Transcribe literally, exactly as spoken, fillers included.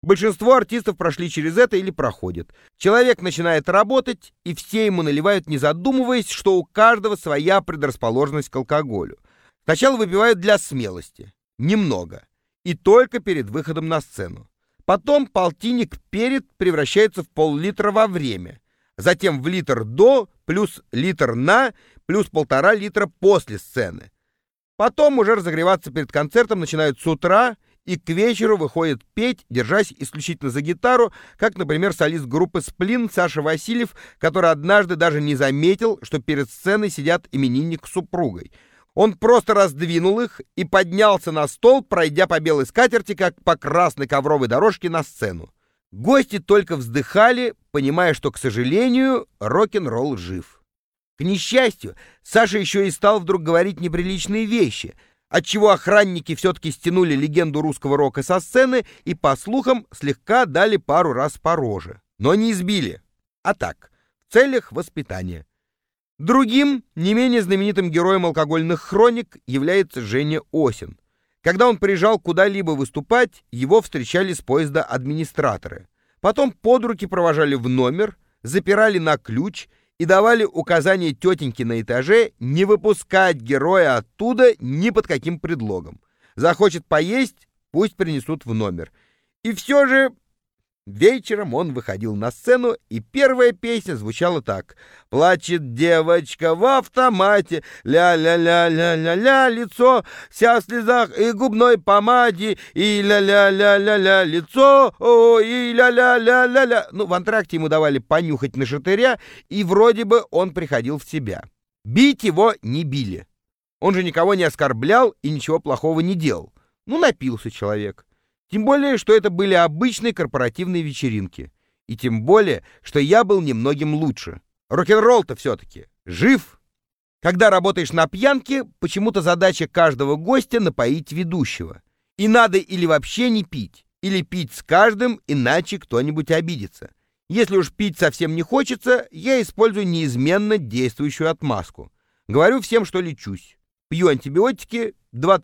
Большинство артистов прошли через это или проходят. Человек начинает работать, и все ему наливают, не задумываясь, что у каждого своя предрасположенность к алкоголю. Сначала выпивают для смелости, немного, и только перед выходом на сцену. Потом полтинник перед превращается в пол-литра во время, затем в литр до, плюс литр на, плюс полтора литра после сцены. Потом уже разогреваться перед концертом начинают с утра, и к вечеру выходит петь, держась исключительно за гитару, как, например, солист группы «Сплин» Саша Васильев, который однажды даже не заметил, что перед сценой сидят именинник с супругой. Он просто раздвинул их и поднялся на стол, пройдя по белой скатерти, как по красной ковровой дорожке на сцену. Гости только вздыхали, понимая, что, к сожалению, рок-н-ролл жив. К несчастью, Саша еще и стал вдруг говорить неприличные вещи, отчего охранники все-таки стянули легенду русского рока со сцены и, по слухам, слегка дали пару раз по роже. Но не избили, а так, в целях воспитания. Другим, не менее знаменитым героем алкогольных хроник является Женя Осин. Когда он приезжал куда-либо выступать, его встречали с поезда администраторы. Потом под руки провожали в номер, запирали на ключ и давали указание тетеньке на этаже не выпускать героя оттуда ни под каким предлогом. Захочет поесть, пусть принесут в номер. И все же вечером он выходил на сцену, и первая песня звучала так: «Плачет девочка в автомате, ля-ля-ля-ля-ля-ля, лицо вся в слезах и губной помаде, и ля-ля-ля-ля-ля, лицо, о, и ля-ля-ля-ля-ля». Ну, в антракте ему давали понюхать на шатыря, и вроде бы он приходил в себя. Бить его не били. Он же никого не оскорблял и ничего плохого не делал. Ну, напился человек. Тем более, что это были обычные корпоративные вечеринки. И тем более, что я был немногим лучше. Рок-н-ролл-то все-таки жив. Когда работаешь на пьянке, почему-то задача каждого гостя — напоить ведущего. И надо или вообще не пить, или пить с каждым, иначе кто-нибудь обидится. Если уж пить совсем не хочется, я использую неизменно действующую отмазку. Говорю всем, что лечусь. Пью антибиотики, два